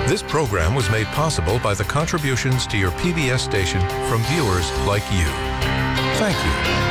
This program was made possible by the contributions to your PBS station from viewers like you. Thank you.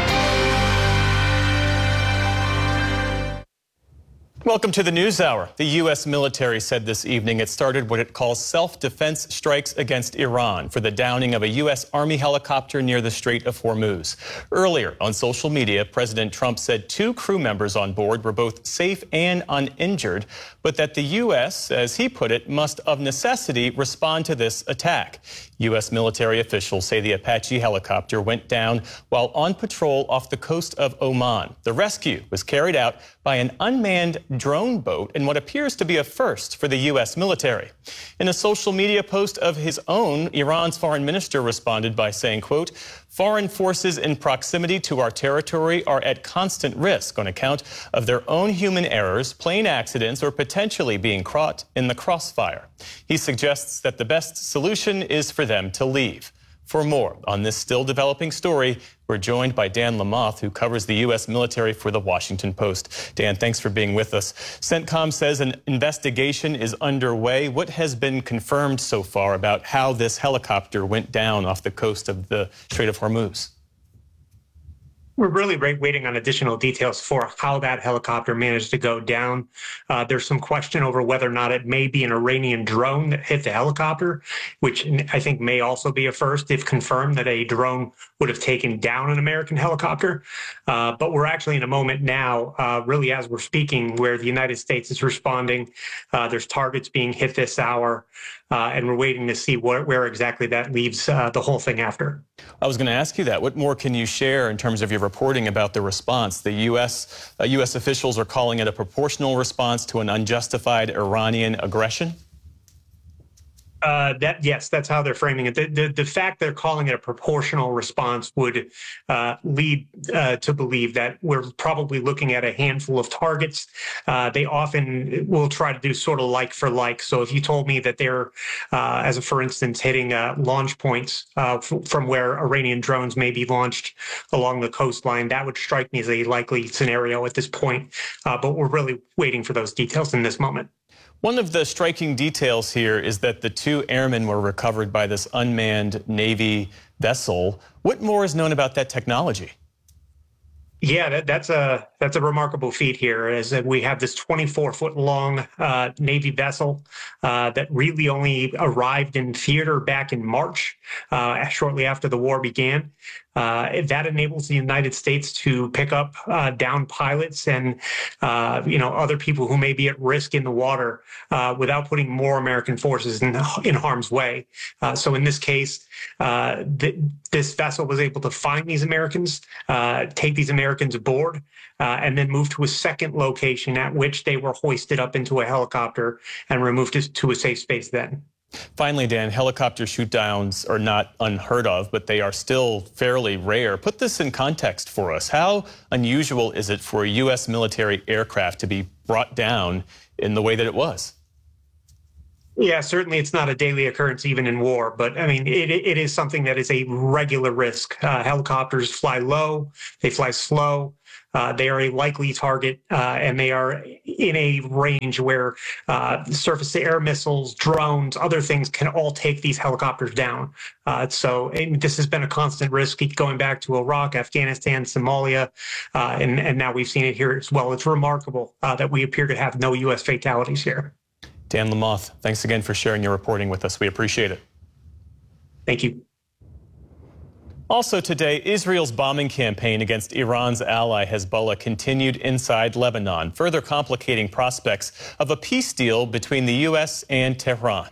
Welcome to the News Hour. The U.S. military said this evening it started what it calls self-defense strikes against Iran for the downing of a U.S. Army helicopter near the Strait of Hormuz. Earlier on social media, President Trump said 2 crew members on board were both safe and uninjured, but that the U.S., as he put it, must of necessity respond to this attack. U.S. military officials say the Apache helicopter went down while on patrol off the coast of Oman. The rescue was carried out by an unmanned drone boat in what appears to be a first for the U.S. military. In a social media post of his own, Iran's foreign minister responded by saying, quote, "Foreign forces in proximity to our territory are at constant risk on account of their own human errors, plane accidents, or potentially being caught in the crossfire." He suggests that the best solution is for them to leave. For more on this still developing story, we're joined by Dan Lamothe, who covers the U.S. military for The Washington Post. Dan, thanks for being with us. CENTCOM says an investigation is underway. What has been confirmed so far about how this helicopter went down off the coast of the Strait of Hormuz? We're really waiting on additional details for how that helicopter managed to go down. There's some question over whether or not it may be an Iranian drone that hit the helicopter, which I think may also be a first if confirmed that a drone would have taken down an American helicopter. But we're actually in a moment now, really as we're speaking, where the United States is responding. There's targets being hit this hour, and we're waiting to see where exactly that leaves the whole thing after. I was going to ask you that. What more can you share in terms of your reporting about the response? The U.S. Officials are calling it a proportional response to an unjustified Iranian aggression? Yes, that's how they're framing it. The fact they're calling it a proportional response would lead to believe that we're probably looking at a handful of targets. They often will try to do sort of like for like. So if you told me that they're, for instance, hitting launch points from where Iranian drones may be launched along the coastline, that would strike me as a likely scenario at this point. But we're really waiting for those details in this moment. One of the striking details here is that the 2 airmen were recovered by this unmanned Navy vessel. What more is known about that technology? Yeah, that's a remarkable feat here, as we have this 24-foot-long Navy vessel that really only arrived in theater back in March, shortly after the war began. That enables the United States to pick up downed pilots and other people who may be at risk in the water without putting more American forces in harm's way. So in this case, this vessel was able to find these Americans, take these Americans aboard, and then move to a second location at which they were hoisted up into a helicopter and removed to a safe space then. Finally, Dan, helicopter shoot-downs are not unheard of, but they are still fairly rare. Put this in context for us. How unusual is it for a U.S. military aircraft to be brought down in the way that it was? Yeah, certainly it's not a daily occurrence even in war, but I mean, it is something that is a regular risk. Helicopters fly low, they fly slow. They are a likely target, and they are in a range where surface-to-air missiles, drones, other things can all take these helicopters down. So this has been a constant risk going back to Iraq, Afghanistan, Somalia, and now we've seen it here as well. It's remarkable that we appear to have no U.S. fatalities here. Dan Lamothe, thanks again for sharing your reporting with us. We appreciate it. Thank you. Also today, Israel's bombing campaign against Iran's ally Hezbollah continued inside Lebanon, further complicating prospects of a peace deal between the U.S. and Tehran.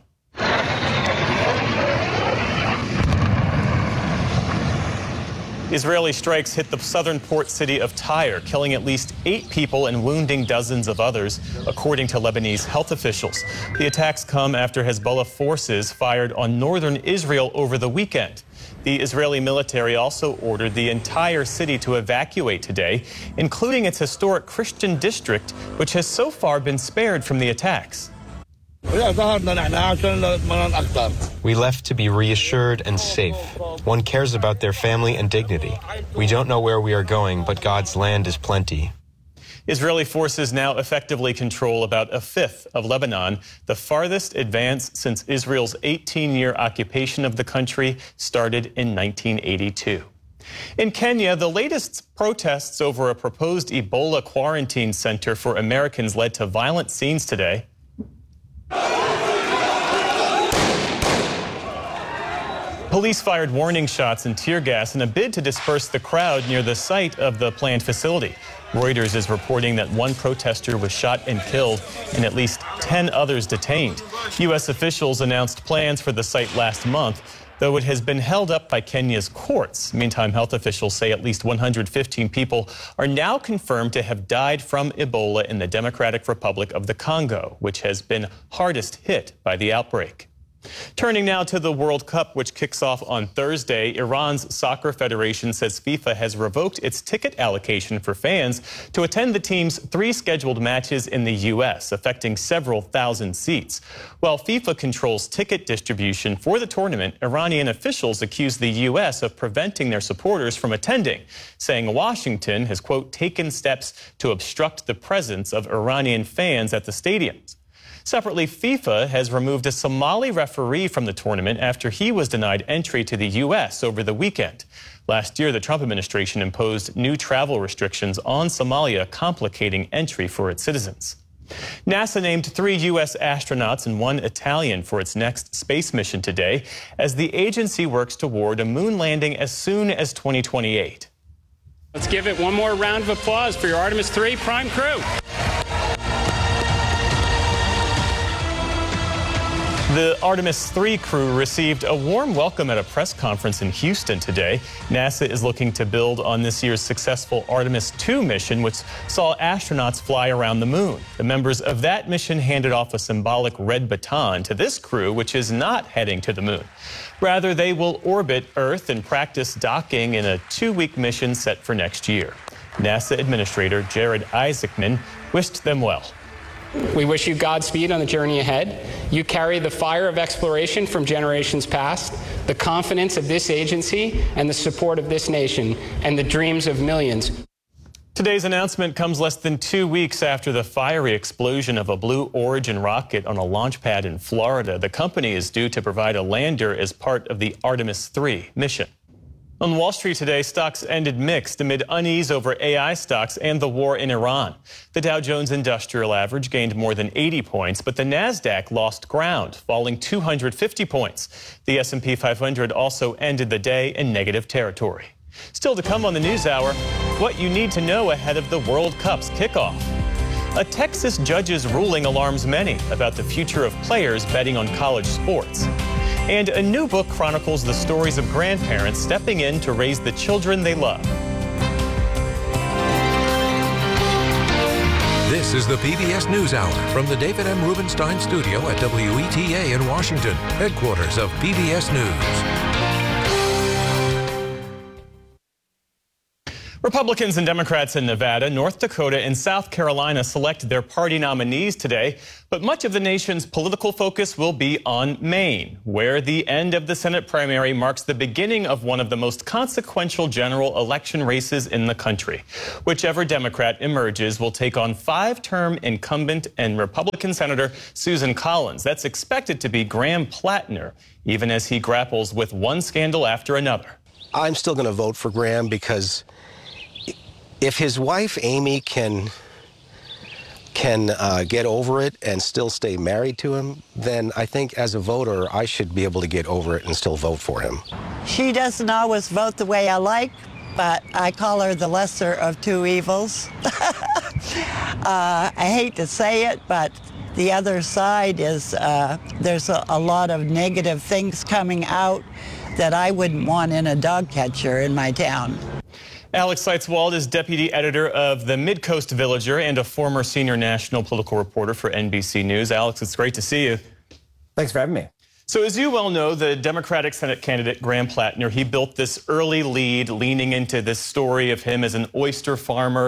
Israeli strikes hit the southern port city of Tyre, killing at least 8 people and wounding dozens of others, according to Lebanese health officials. The attacks come after Hezbollah forces fired on northern Israel over the weekend. The Israeli military also ordered the entire city to evacuate today, including its historic Christian district, which has so far been spared from the attacks. We left to be reassured and safe. One cares about their family and dignity. We don't know where we are going, but God's land is plenty. Israeli forces now effectively control about a fifth of Lebanon, the farthest advance since Israel's 18-year occupation of the country started in 1982. In Kenya, the latest protests over a proposed Ebola quarantine center for Americans led to violent scenes today. Police fired warning shots and tear gas in a bid to disperse the crowd near the site of the planned facility. Reuters is reporting that one protester was shot and killed and at least 10 others detained. U.S. officials announced plans for the site last month, though it has been held up by Kenya's courts. Meantime, health officials say at least 115 people are now confirmed to have died from Ebola in the Democratic Republic of the Congo, which has been hardest hit by the outbreak. Turning now to the World Cup, which kicks off on Thursday, Iran's soccer federation says FIFA has revoked its ticket allocation for fans to attend the team's 3 scheduled matches in the U.S., affecting several thousand seats. While FIFA controls ticket distribution for the tournament, Iranian officials accuse the U.S. of preventing their supporters from attending, saying Washington has, quote, taken steps to obstruct the presence of Iranian fans at the stadiums. Separately, FIFA has removed a Somali referee from the tournament after he was denied entry to the U.S. over the weekend. Last year, the Trump administration imposed new travel restrictions on Somalia, complicating entry for its citizens. NASA named 3 U.S. astronauts and 1 Italian for its next space mission today, as the agency works toward a moon landing as soon as 2028. Let's give it one more round of applause for your Artemis 3 prime crew. The Artemis 3 crew received a warm welcome at a press conference in Houston today. NASA is looking to build on this year's successful Artemis 2 mission, which saw astronauts fly around the moon. The members of that mission handed off a symbolic red baton to this crew, which is not heading to the moon. Rather, they will orbit Earth and practice docking in a 2-week mission set for next year. NASA Administrator Jared Isaacman wished them well. We wish you Godspeed on the journey ahead. You carry the fire of exploration from generations past, the confidence of this agency, and the support of this nation, and the dreams of millions. Today's announcement comes less than 2 weeks after the fiery explosion of a Blue Origin rocket on a launch pad in Florida. The company is due to provide a lander as part of the Artemis 3 mission. On Wall Street today, stocks ended mixed amid unease over AI stocks and the war in Iran. The Dow Jones Industrial Average gained more than 80 points, but the Nasdaq lost ground, falling 250 points. The S&P 500 also ended the day in negative territory. Still to come on the NewsHour, what you need to know ahead of the World Cup's kickoff. A Texas judge's ruling alarms many about the future of players betting on college sports. And a new book chronicles the stories of grandparents stepping in to raise the children they love. This is the PBS NewsHour from the David M. Rubenstein studio at WETA in Washington, headquarters of PBS News. Republicans and Democrats in Nevada, North Dakota, and South Carolina select their party nominees today, but much of the nation's political focus will be on Maine, where the end of the Senate primary marks the beginning of one of the most consequential general election races in the country. Whichever Democrat emerges will take on 5-term incumbent and Republican Senator Susan Collins. That's expected to be Graham Plattner, even as he grapples with one scandal after another. I'm still going to vote for Graham because if his wife, Amy, can get over it and still stay married to him, then I think as a voter, I should be able to get over it and still vote for him. She doesn't always vote the way I like, but I call her the lesser of 2 evils. I hate to say it, but the other side is there's a lot of negative things coming out that I wouldn't want in a dog catcher in my town. Alex Seitzwald is deputy editor of the Midcoast Villager and a former senior national political reporter for NBC News. Alex, it's great to see you. Thanks for having me. So as you well know, the Democratic Senate candidate Graham Plattner, he built this early lead leaning into this story of him as an oyster farmer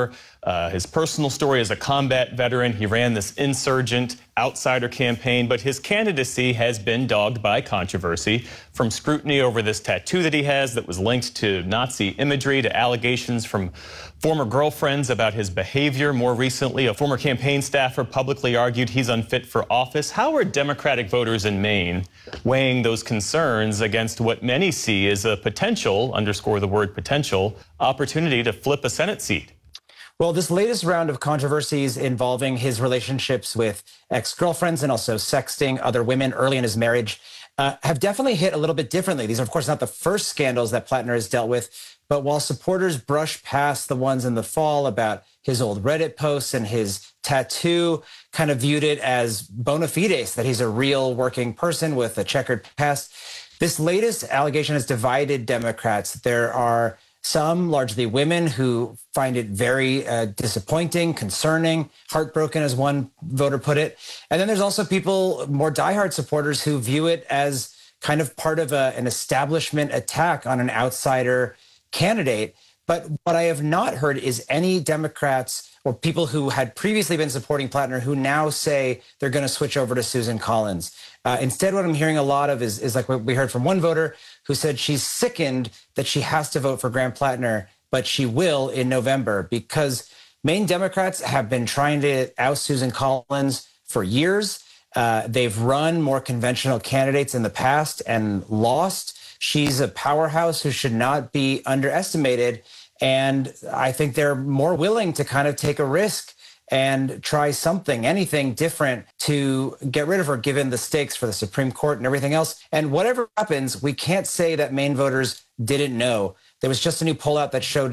His personal story as a combat veteran, he ran this insurgent outsider campaign, but his candidacy has been dogged by controversy, from scrutiny over this tattoo that he has that was linked to Nazi imagery to allegations from former girlfriends about his behavior. More recently, a former campaign staffer publicly argued he's unfit for office. How are Democratic voters in Maine weighing those concerns against what many see as a potential, underscore the word potential, opportunity to flip a Senate seat? Well, this latest round of controversies involving his relationships with ex-girlfriends and also sexting other women early in his marriage have definitely hit a little bit differently. These are, of course, not the first scandals that Plattner has dealt with, but while supporters brush past the ones in the fall about his old Reddit posts and his tattoo, kind of viewed it as bona fides, that he's a real working person with a checkered past, this latest allegation has divided Democrats. There are some, largely women, who find it very disappointing, concerning, heartbroken, as one voter put it. And then there's also people, more diehard supporters, who view it as kind of part of an establishment attack on an outsider candidate. But what I have not heard is any Democrats or people who had previously been supporting Plattner who now say they're going to switch over to Susan Collins. Instead, what I'm hearing a lot of is like what we heard from one voter who said she's sickened that she has to vote for Graham Plattner, but she will in November, because Maine Democrats have been trying to oust Susan Collins for years. They've run more conventional candidates in the past and lost. She's a powerhouse who should not be underestimated. And I think they're more willing to kind of take a risk and try something, anything different to get rid of her, given the stakes for the Supreme Court and everything else. And whatever happens, we can't say that Maine voters didn't know. There was just a new poll out that showed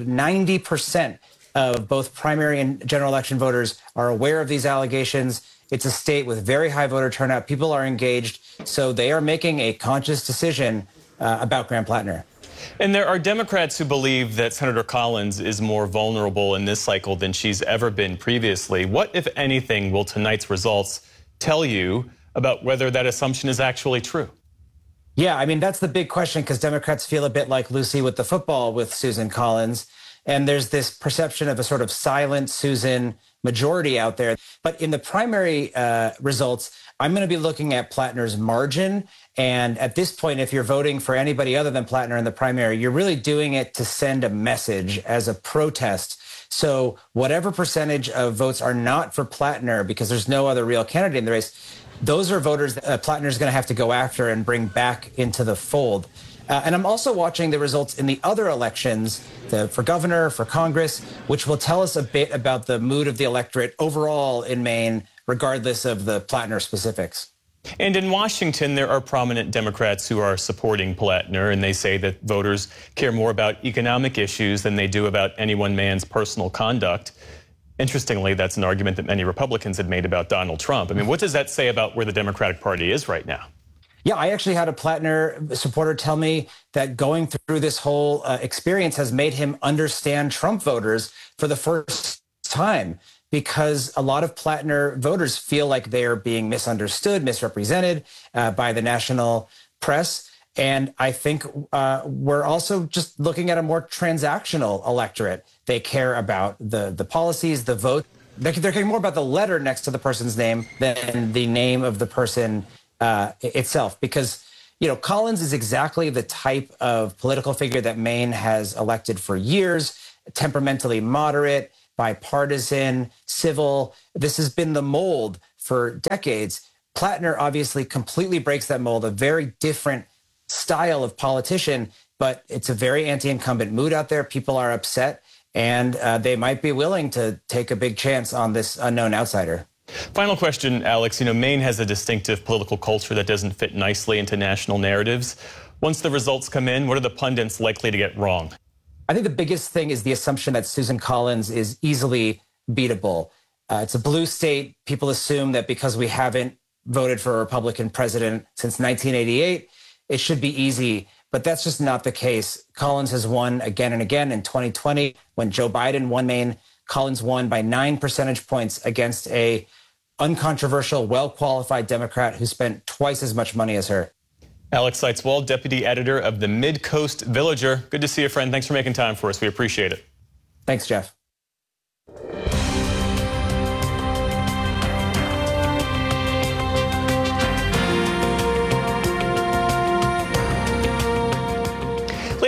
90% of both primary and general election voters are aware of these allegations. It's a state with very high voter turnout. People are engaged. So they are making a conscious decision about Graham Plattner. And there are Democrats who believe that Senator Collins is more vulnerable in this cycle than she's ever been previously. What, if anything, will tonight's results tell you about whether that assumption is actually true? Yeah, I mean, that's the big question, because Democrats feel a bit like Lucy with the football with Susan Collins. And there's this perception of a sort of silent Susan majority out there. But in the primary results, I'm going to be looking at Plattner's margin. And at this point, if you're voting for anybody other than Plattner in the primary, you're really doing it to send a message as a protest. So whatever percentage of votes are not for Plattner, because there's no other real candidate in the race, those are voters that Plattner is going to have to go after and bring back into the fold. And I'm also watching the results in the other elections, for governor, for Congress, which will tell us a bit about the mood of the electorate overall in Maine, regardless of the Plattner specifics. And in Washington, there are prominent Democrats who are supporting Plattner, and they say that voters care more about economic issues than they do about any one man's personal conduct. Interestingly, that's an argument that many Republicans had made about Donald Trump. I mean, what does that say about where the Democratic Party is right now? Yeah, I actually had a Plattner supporter tell me that going through this whole experience has made him understand Trump voters for the first time, because a lot of Plattner voters feel like they are being misunderstood, misrepresented by the national press. And I think we're also just looking at a more transactional electorate. They care about the policies, the vote. They're caring more about the letter next to the person's name than the name of the person itself. Because, you know, Collins is exactly the type of political figure that Maine has elected for years, temperamentally moderate, bipartisan, civil. This has been the mold for decades. Plattner obviously completely breaks that mold, a very different style of politician, but it's a very anti-incumbent mood out there. People are upset, and they might be willing to take a big chance on this unknown outsider. Final question, Alex. You know, Maine has a distinctive political culture that doesn't fit nicely into national narratives. Once the results come in, what are the pundits likely to get wrong? I think the biggest thing is the assumption that Susan Collins is easily beatable. It's a blue state. People assume that because we haven't voted for a Republican president since 1988, it should be easy. But that's just not the case. Collins has won again and again. In 2020, when Joe Biden won Maine, Collins won by 9 percentage points against a uncontroversial, well-qualified Democrat who spent twice as much money as her. Alex Seitz-Wald, deputy editor of the Mid-Coast Villager. Good to see you, friend. Thanks for making time for us. We appreciate it. Thanks, Jeff.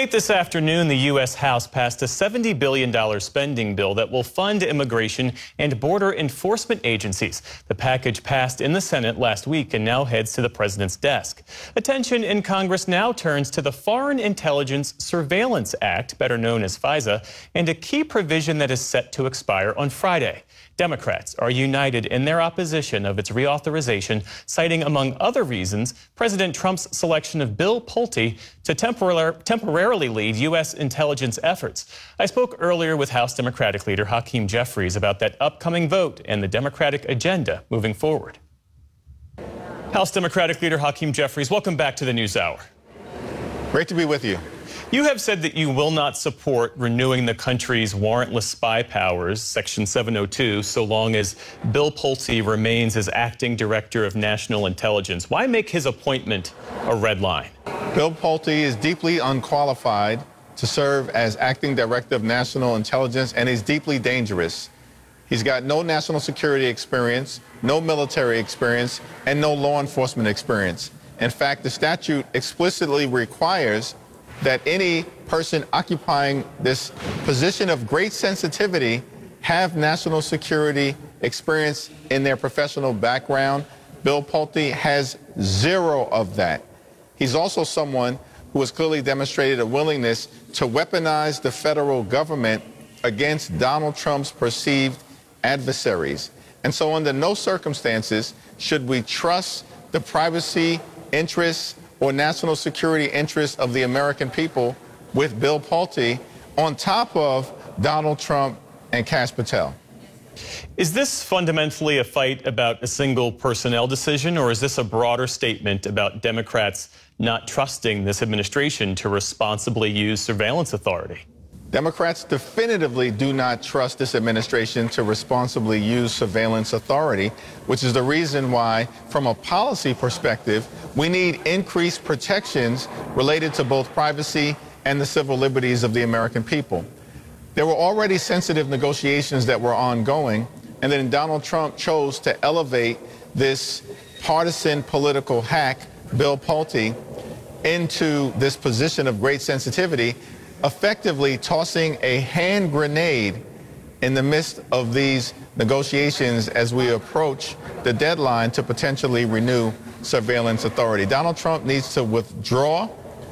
Late this afternoon, the U.S. House passed a $70 billion spending bill that will fund immigration and border enforcement agencies. The package passed in the Senate last week and now heads to the president's desk. Attention in Congress now turns to the Foreign Intelligence Surveillance Act, better known as FISA, and a key provision that is set to expire on Friday. Democrats are united in their opposition of its reauthorization, citing, among other reasons, President Trump's selection of Bill Pulte to temporarily lead U.S. intelligence efforts. I spoke earlier with House Democratic leader Hakeem Jeffries about that upcoming vote and the Democratic agenda moving forward. House Democratic leader Hakeem Jeffries, welcome back to the NewsHour. Great to be with you. You have said that you will not support renewing the country's warrantless spy powers, Section 702, so long as Bill Pulte remains as acting director of national intelligence. Why make his appointment a red line? Bill Pulte is deeply unqualified to serve as acting director of national intelligence, and he's deeply dangerous. He's got no national security experience, no military experience, and no law enforcement experience. In fact, the statute explicitly requires that any person occupying this position of great sensitivity have national security experience in their professional background. Bill Pulte has zero of that. He's also someone who has clearly demonstrated a willingness to weaponize the federal government against Donald Trump's perceived adversaries. And so under no circumstances should we trust the privacy interests or national security interests of the American people with Bill Pulte on top of Donald Trump and Kash Patel. Is this fundamentally a fight about a single personnel decision, or is this a broader statement about Democrats not trusting this administration to responsibly use surveillance authority? Democrats definitively do not trust this administration to responsibly use surveillance authority, which is the reason why, from a policy perspective, we need increased protections related to both privacy and the civil liberties of the American people. There were already sensitive negotiations that were ongoing, and then Donald Trump chose to elevate this partisan political hack, Bill Pulte, into this position of great sensitivity, effectively tossing a hand grenade in the midst of these negotiations as we approach the deadline to potentially renew surveillance authority. Donald Trump needs to withdraw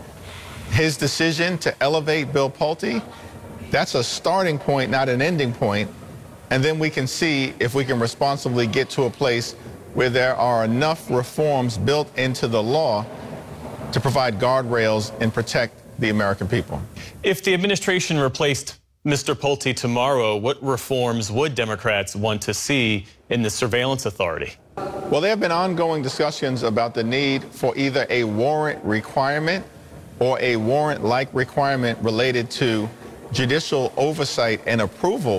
his decision to elevate Bill Pulte. That's a starting point, not an ending point. And then we can see if we can responsibly get to a place where there are enough reforms built into the law to provide guardrails and protect the American people. If the administration replaced Mr. Pulte tomorrow, what reforms would Democrats want to see in the surveillance authority? Well, there have been ongoing discussions about the need for either a warrant requirement or a warrant-like requirement related to judicial oversight and approval,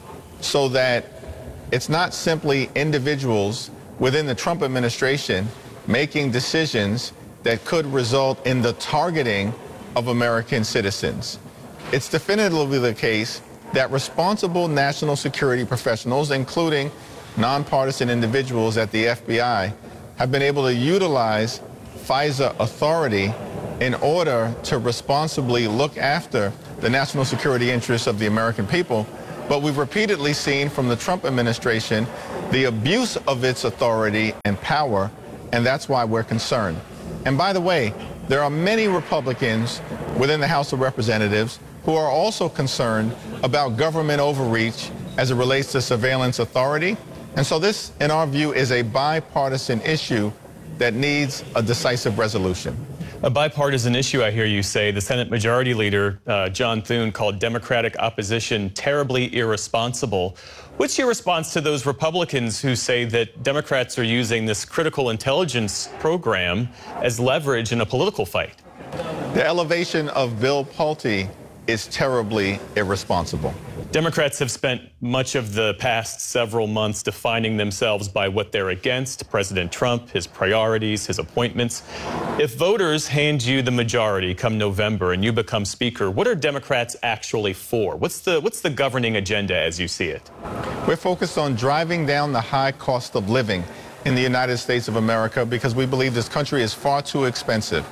so that it's not simply individuals within the Trump administration making decisions that could result in the targeting of American citizens. It's definitively the case that responsible national security professionals, including nonpartisan individuals at the FBI, have been able to utilize FISA authority in order to responsibly look after the national security interests of the American people. But we've repeatedly seen from the Trump administration the abuse of its authority and power, and that's why we're concerned. And by the way, there are many Republicans within the House of Representatives who are also concerned about government overreach as it relates to surveillance authority. And so this, in our view, is a bipartisan issue that needs a decisive resolution. A bipartisan issue, I hear you say. The Senate Majority Leader, John Thune, called Democratic opposition terribly irresponsible. What's your response to those Republicans who say that Democrats are using this critical intelligence program as leverage in a political fight? The elevation of Bill Pulte is terribly irresponsible. Democrats have spent much of the past several months defining themselves by what they're against: President Trump, his priorities, his appointments. If voters hand you the majority come November and you become Speaker, what are Democrats actually for? What's the governing agenda as you see it? We're focused on driving down the high cost of living in the United States of America because we believe this country is far too expensive.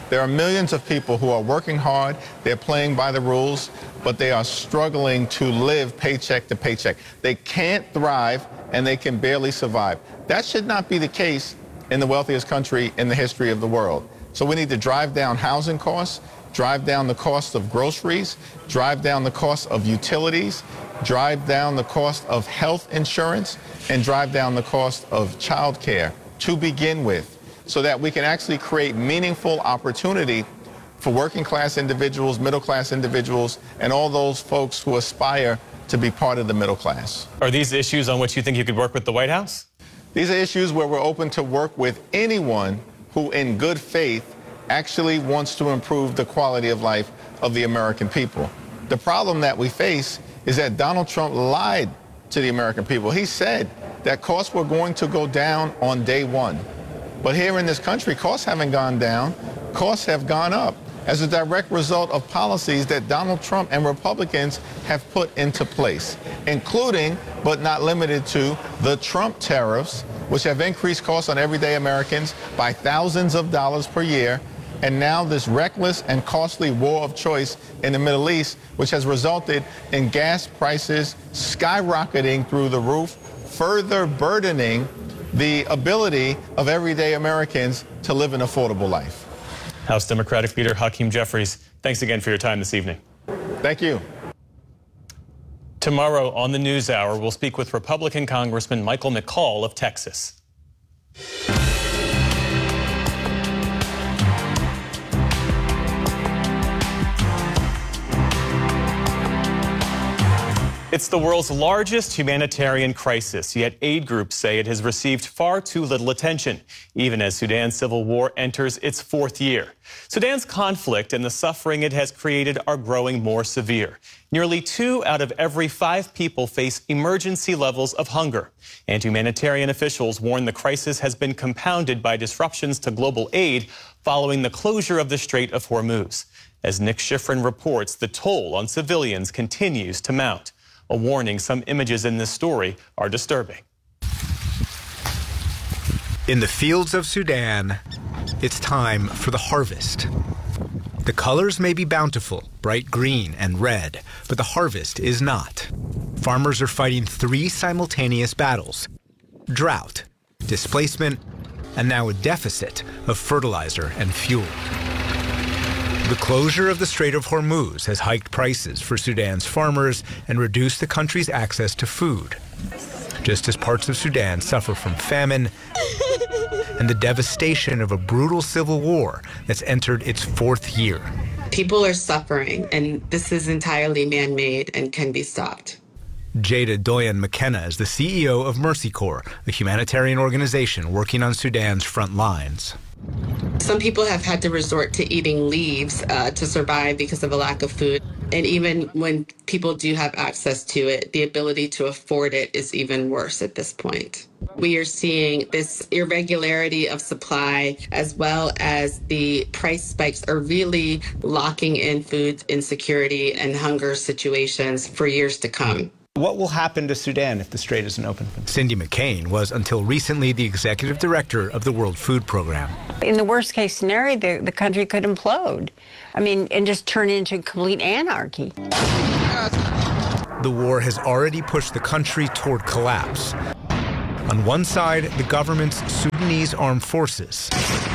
There are millions of people who are working hard, they're playing by the rules, but they are struggling to live paycheck to paycheck. They can't thrive and they can barely survive. That should not be the case in the wealthiest country in the history of the world. So we need to drive down housing costs, drive down the cost of groceries, drive down the cost of utilities, drive down the cost of health insurance, and drive down the cost of child care to begin with, so that we can actually create meaningful opportunity for working class individuals, middle class individuals, and all those folks who aspire to be part of the middle class. Are these issues on which you think you could work with the White House? These are issues where we're open to work with anyone who in good faith actually wants to improve the quality of life of the American people. The problem that we face is that Donald Trump lied to the American people. He said that costs were going to go down on day one. But here in this country, costs haven't gone down, costs have gone up as a direct result of policies that Donald Trump and Republicans have put into place, including, but not limited to, the Trump tariffs, which have increased costs on everyday Americans by thousands of dollars per year, and now this reckless and costly war of choice in the Middle East, which has resulted in gas prices skyrocketing through the roof, further burdening the ability of everyday Americans to live an affordable life. House Democratic Leader Hakeem Jeffries, thanks again for your time this evening. Thank you. Tomorrow on the NewsHour, we'll speak with Republican Congressman Michael McCaul of Texas. It's the world's largest humanitarian crisis, yet aid groups say it has received far too little attention, even as Sudan's civil war enters its fourth year. Sudan's conflict and the suffering it has created are growing more severe. Nearly 2 out of every 5 people face emergency levels of hunger. And humanitarian officials warn the crisis has been compounded by disruptions to global aid following the closure of the Strait of Hormuz. As Nick Schifrin reports, the toll on civilians continues to mount. A warning, some images in this story are disturbing. In the fields of Sudan, it's time for the harvest. The colors may be bountiful, bright green and red, but the harvest is not. Farmers are fighting 3 simultaneous battles: drought, displacement, and now a deficit of fertilizer and fuel. The closure of the Strait of Hormuz has hiked prices for Sudan's farmers and reduced the country's access to food, just as parts of Sudan suffer from famine and the devastation of a brutal civil war that's entered its 4th year. People are suffering, and this is entirely man-made and can be stopped. Jada Doyen McKenna is the CEO of Mercy Corps, a humanitarian organization working on Sudan's front lines. Some people have had to resort to eating leaves to survive because of a lack of food. And even when people do have access to it, the ability to afford it is even worse at this point. We are seeing this irregularity of supply, as well as the price spikes are really locking in food insecurity and hunger situations for years to come. What will happen to Sudan if the strait isn't open? Cindy McCain was until recently the executive director of the World Food Program. In the worst case scenario, the country could implode. I mean, and just turn into complete anarchy. The war has already pushed the country toward collapse. On one side, the government's Sudanese armed forces.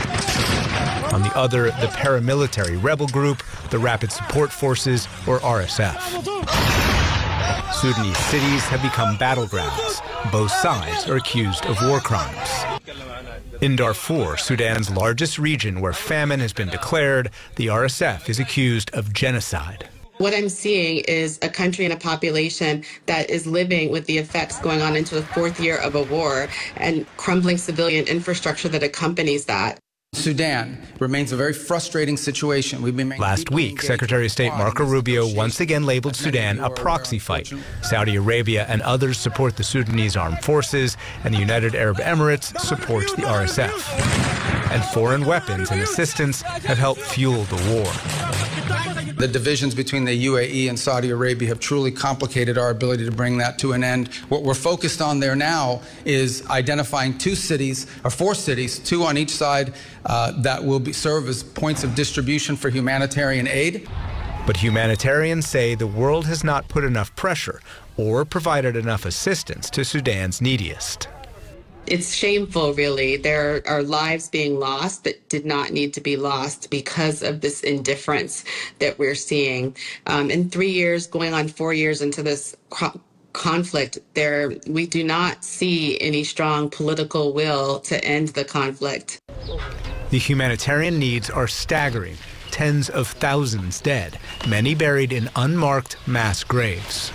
On the other, the paramilitary rebel group, the Rapid Support Forces, or RSF. Sudanese cities have become battlegrounds. Both sides are accused of war crimes. In Darfur, Sudan's largest region where famine has been declared, the RSF is accused of genocide. What I'm seeing is a country and a population that is living with the effects going on into the 4th year of a war and crumbling civilian infrastructure that accompanies that. Sudan remains a very frustrating situation. Last week, Secretary of State Marco Rubio once again labeled Sudan a proxy fight. Saudi Arabia and others support the Sudanese armed forces, and the United Arab Emirates supports the RSF. And foreign weapons and assistance have helped fuel the war. The divisions between the UAE and Saudi Arabia have truly complicated our ability to bring that to an end. What we're focused on there now is identifying 4 cities, 2 on each side, that will serve as points of distribution for humanitarian aid. But humanitarians say the world has not put enough pressure or provided enough assistance to Sudan's neediest. It's shameful, really. There are lives being lost that did not need to be lost because of this indifference that we're seeing. In 3 years, going on 4 years into this conflict, we do not see any strong political will to end the conflict. The humanitarian needs are staggering. Tens of thousands dead, many buried in unmarked mass graves.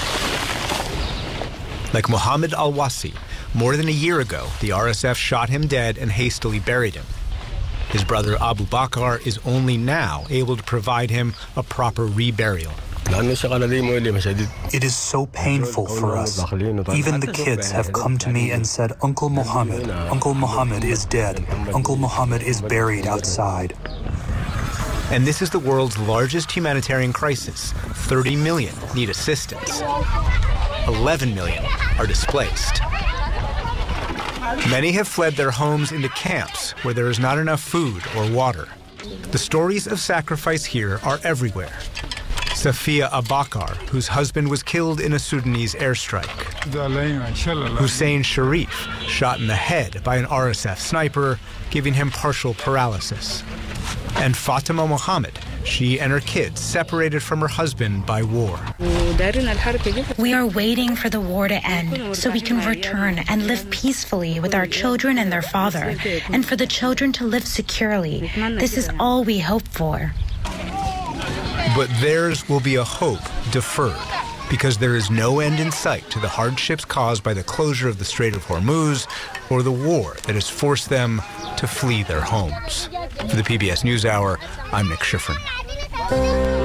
Like Mohammed Al-Wasi. More than a year ago, the RSF shot him dead and hastily buried him. His brother Abu Bakr is only now able to provide him a proper reburial. It is so painful for us. Even the kids have come to me and said, Uncle Mohammed is dead. Uncle Mohammed is buried outside. And this is the world's largest humanitarian crisis. 30 million need assistance. 11 million are displaced. Many have fled their homes into camps where there is not enough food or water. The stories of sacrifice here are everywhere. Safia Abakar, whose husband was killed in a Sudanese airstrike. Hussein Sharif, shot in the head by an RSF sniper, giving him partial paralysis. And Fatima Mohammed, she and her kids separated from her husband by war. We are waiting for the war to end so we can return and live peacefully with our children and their father, and for the children to live securely. This is all we hope for. But theirs will be a hope deferred, because there is no end in sight to the hardships caused by the closure of the Strait of Hormuz or the war that has forced them to flee their homes. For the PBS NewsHour, I'm Nick Schifrin.